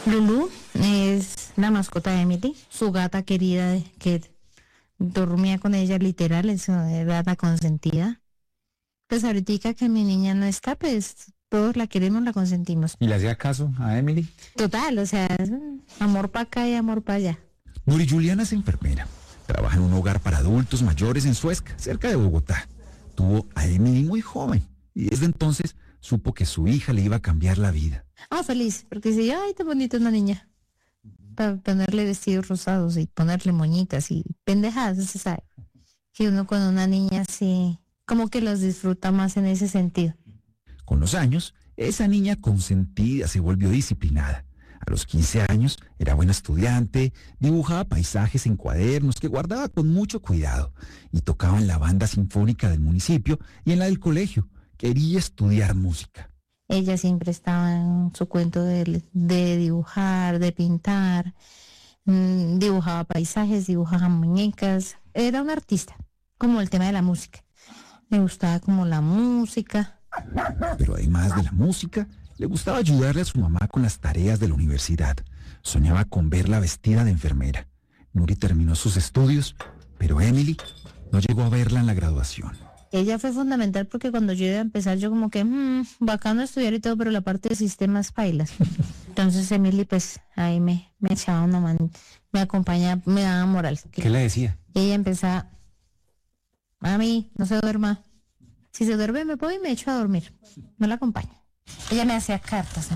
Lulu es la mascota de Emily, su gata querida que dormía con ella literal, era la consentida. Pues ahorita que mi niña no está, pues todos la queremos, la consentimos. ¿Y le hacía caso a Emily? Total, o sea, amor para acá y amor para allá. Nuri Juliana es enfermera. Trabaja en un hogar para adultos mayores en Suezca, cerca de Bogotá. Tuvo a Emily muy joven y desde entonces supo que su hija le iba a cambiar la vida. Feliz, porque si, ay, tan bonita una niña. Para ponerle vestidos rosados y ponerle moñitas y pendejadas, se sabe. Que uno con una niña sí, como que los disfruta más en ese sentido. Con los años, esa niña consentida se volvió disciplinada. A los 15 años era buena estudiante, dibujaba paisajes en cuadernos que guardaba con mucho cuidado y tocaba en la banda sinfónica del municipio y en la del colegio. Quería estudiar música. Ella siempre estaba en su cuento de dibujar, de pintar, dibujaba paisajes, dibujaba muñecas. Era una artista, como el tema de la música. Le gustaba como la música. Pero además de la música, le gustaba ayudarle a su mamá con las tareas de la universidad. Soñaba con verla vestida de enfermera. Nuri terminó sus estudios, pero Emily no llegó a verla en la graduación. Ella fue fundamental porque cuando yo iba a empezar, yo como que, bacano estudiar y todo, pero la parte de sistemas pailas. Entonces Emily, pues, ahí me echaba una mano, me acompañaba, me daba moral. ¿Qué le decía? Ella empezaba, mami, no se duerma. Si se duerme me voy y me echo a dormir. No la acompaño. Ella me hacía cartas.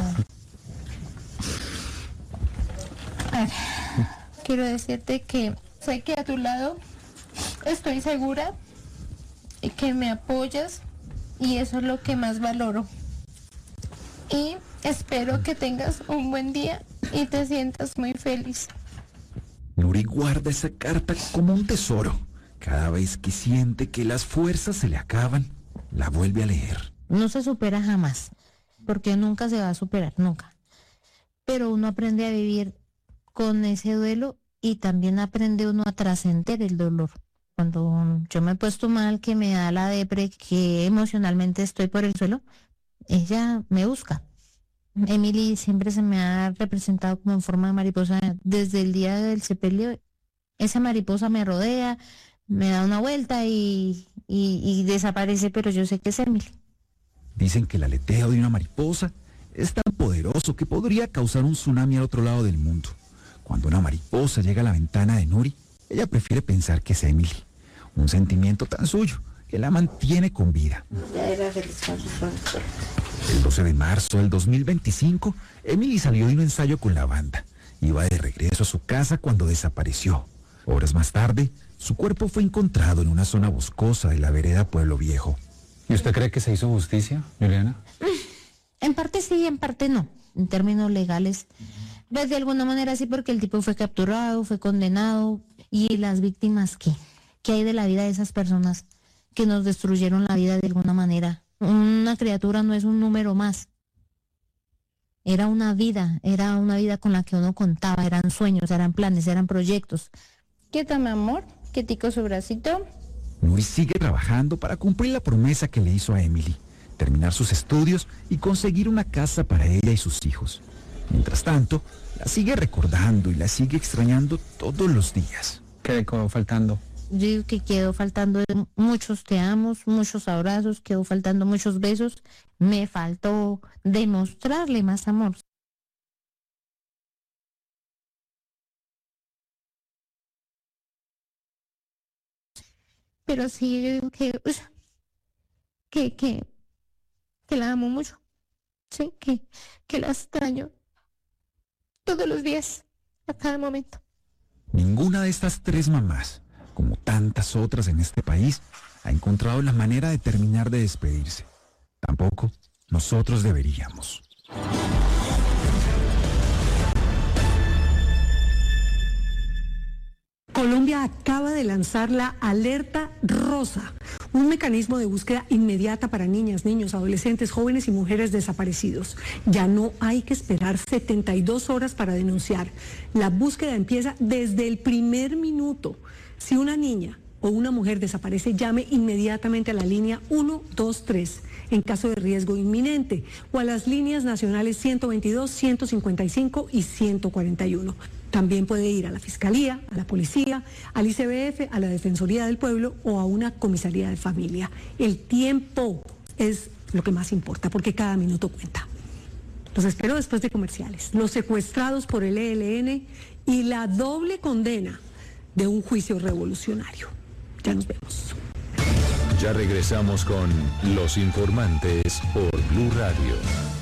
A ver, quiero decirte que sé que a tu lado estoy segura y que me apoyas y eso es lo que más valoro. Y espero que tengas un buen día y te sientas muy feliz. Nuri guarda esa carta como un tesoro. Cada vez que siente que las fuerzas se le acaban, la vuelve a leer. No se supera jamás, porque nunca se va a superar, nunca. Pero uno aprende a vivir con ese duelo y también aprende uno a trascender el dolor. Cuando yo me he puesto mal, que me da la depre, que emocionalmente estoy por el suelo, ella me busca. Emily siempre se me ha representado como en forma de mariposa. Desde el día del sepelio, esa mariposa me rodea, me da una vuelta y desaparece, pero yo sé que es Emily. Dicen que el aleteo de una mariposa es tan poderoso que podría causar un tsunami al otro lado del mundo. Cuando una mariposa llega a la ventana de Nuri, ella prefiere pensar que es Emily. Un sentimiento tan suyo que la mantiene con vida. Ya era feliz con sus sueños. El 12 de marzo del 2025, Emily salió de un ensayo con la banda. Iba de regreso a su casa cuando desapareció. Horas más tarde, su cuerpo fue encontrado en una zona boscosa de la vereda Pueblo Viejo. ¿Y usted cree que se hizo justicia, Juliana? En parte sí y en parte no. En términos legales, pues de alguna manera sí, porque el tipo fue capturado, fue condenado. ¿Y las víctimas qué? ¿Qué hay de la vida de esas personas que nos destruyeron la vida de alguna manera? Una criatura no es un número más. Era una vida con la que uno contaba, eran sueños, eran planes, eran proyectos. Quieta, amor, quietico su bracito. Nuri sigue trabajando para cumplir la promesa que le hizo a Emily, terminar sus estudios y conseguir una casa para ella y sus hijos. Mientras tanto, la sigue recordando y la sigue extrañando todos los días. ¿Qué le quedó faltando? Yo digo que quedó faltando muchos te amos, muchos abrazos, quedó faltando muchos besos. Me faltó demostrarle más amor. Pero sí, yo digo que la amo mucho. Sí, que la extraño todos los días, a cada momento. Ninguna de estas tres mamás, como tantas otras en este país, ha encontrado la manera de terminar de despedirse. Tampoco nosotros deberíamos. Colombia acaba de lanzar la Alerta Rosa, un mecanismo de búsqueda inmediata para niñas, niños, adolescentes, jóvenes y mujeres desaparecidos. Ya no hay que esperar 72 horas para denunciar. La búsqueda empieza desde el primer minuto. Si una niña o una mujer desaparece, llame inmediatamente a la línea 123 en caso de riesgo inminente o a las líneas nacionales 122, 155 y 141. También puede ir a la Fiscalía, a la Policía, al ICBF, a la Defensoría del Pueblo o a una comisaría de familia. El tiempo es lo que más importa porque cada minuto cuenta. Los espero después de comerciales. Los secuestrados por el ELN y la doble condena de un juicio revolucionario. Ya nos vemos. Ya regresamos con Los Informantes por Blue Radio.